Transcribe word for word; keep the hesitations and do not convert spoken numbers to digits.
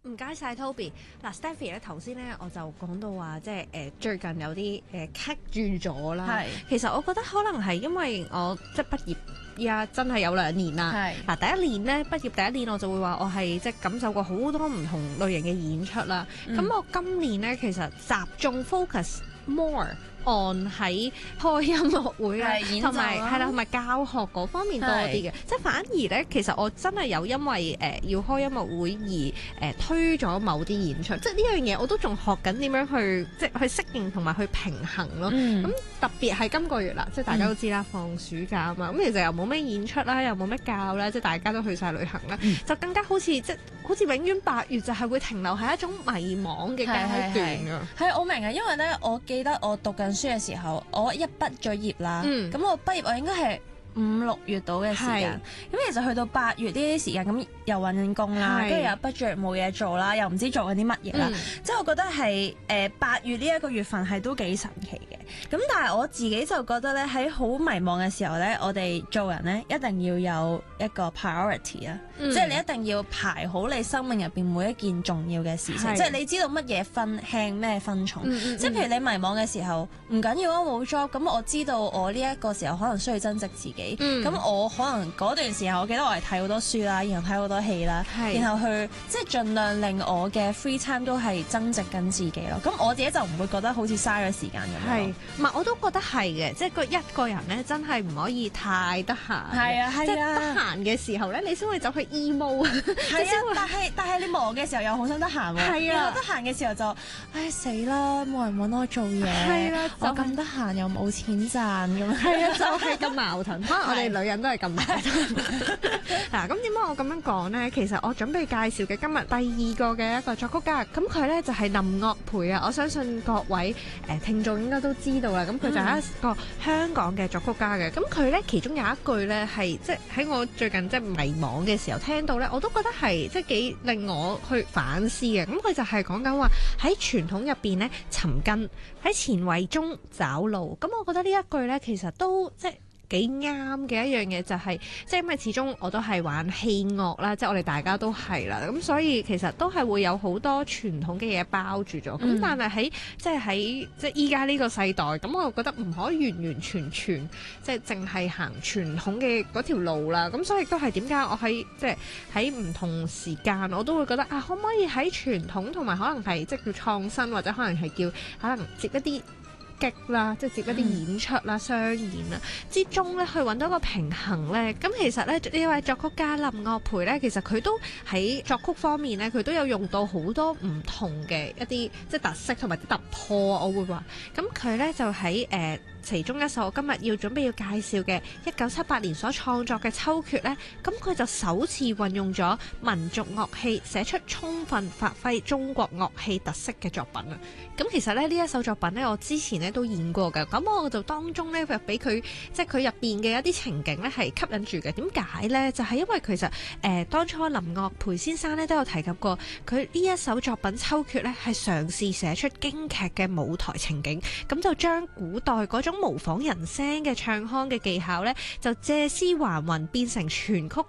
唔該晒 Toby。嗱 Stephy 咧頭先咧我就講到話，即係誒、呃、最近有啲誒棘住咗啦。 係其實我覺得可能係因為我即係畢業依家真係有兩年啦。 係嗱第一年咧畢業第一年我就會話我係即係感受過好多唔同類型嘅演出啦。咁、 嗯、 我今年咧其實集中 focus more on 喺開音樂會啦，同埋係啦，同埋教學嗰方面多啲嘅。即係反而咧，其實我真係有因為誒、呃、要開音樂會而誒、呃、推咗某啲演出。即係呢樣嘢我都仲學緊點樣去即係去適應同埋去平衡咯。咁、嗯、特別係今個月啦，即係大家都知啦，嗯、放暑假啊嘛。咁其實又冇咩演出啦，又冇咩教啦，即係大家都去晒旅行啦，嗯、就更加好似即係好似永遠八月就係會停留喺一種迷惘嘅階段啊。 係我明啊，因為咧，我記得我讀緊書嘅時候，我一畢咗業啦，咁、嗯、我畢業我應該係五六月度嘅時間，咁其實去到八月呢啲時間，咁又揾緊工啦，跟住又畢咗業冇嘢做啦，又唔知做緊啲乜嘢啦，即係、嗯、我覺得係誒八月呢一個月份係都幾神奇嘅。咁但係我自己就覺得咧，喺好迷茫嘅時候咧，我哋做人咧一定要有一個 priority 啊、嗯，即係你一定要排好你生命入邊每一件重要嘅事情，即係你知道乜嘢分輕咩分重，嗯嗯、即係譬如你迷茫嘅時候唔緊要啊，冇 job，咁我知道我呢一個時候可能需要增值自己，咁、嗯、我可能嗰段時候我記得我係睇好多書啦，然後睇好多戲啦，是然後去即係盡量令我嘅 free time 都係增值緊自己咯。咁我自己就唔會覺得好似嘥咗時間咁樣。 唔係，我都覺得係嘅，即係個一個人咧，真係唔可以太得閒。 係啊，係啊， 即係得閒嘅時候咧，你先會走去 emo 啊。 係啊，但係但係你忙嘅時候又好想得閒喎。係啊，得閒嘅時候就唉死啦，冇人揾我做嘢。係啦，我咁得閒又冇錢賺咁。係啊，就係咁矛盾。可能我哋女人都係咁矛盾。嗱，咁點解我咁樣講咧？其實我準備介紹嘅今日第二個嘅一個作曲家，咁佢咧就係林樂培啊。我相信各位誒聽眾應該都知道啦。咁佢就係一個香港嘅作曲家嘅，咁佢咧其中有一句咧係即係喺我最近即係迷惘嘅時候聽到咧，我都覺得係即係幾令我去反思嘅。咁佢就係講緊話喺傳統入邊咧尋根，喺前衛中找路。咁我覺得呢一句咧其實都即係幾啱嘅一樣嘢，就係即係因為始終我都係玩器樂啦，即係我哋大家都係啦，咁所以其實都係會有好多傳統嘅嘢包住咗。咁、嗯、但係喺即係喺即係依家呢個世代，咁我又覺得唔可以完完全全即係淨係行傳統嘅嗰條路啦。咁所以都係點解我喺即係喺唔同時間我都會覺得啊，可唔可以喺傳統同埋可能係即係叫創新，或者可能係叫可能接一啲激啦，即係接一啲演出啦、商演啦之中咧，去揾到一個平衡咧。咁其實咧，呢位作曲家林樂培咧，其實佢都喺作曲方面咧，佢都有用到好多唔同嘅一啲即係特色同埋突破。我會話，咁佢咧就喺誒、呃、其中一首我今日要準備要介紹嘅一九七八年所創作嘅《秋決》咧，咁佢就首次運用咗民族樂器，寫出充分發揮中國樂器特色嘅作品啊！咁其實咧呢一首作品咧，我之前咧都演過嘅，咁我就當中咧就俾佢即係佢入邊嘅一啲情景咧係吸引住嘅。點解咧？就係、是、因為其實誒、呃、當初林樂培先生咧都有提及過，佢呢一首作品《秋決》咧係嘗試寫出京劇嘅舞台情景，咁就將古代嗰種模仿人聲嘅唱腔嘅技巧咧，就借屍還魂變成全曲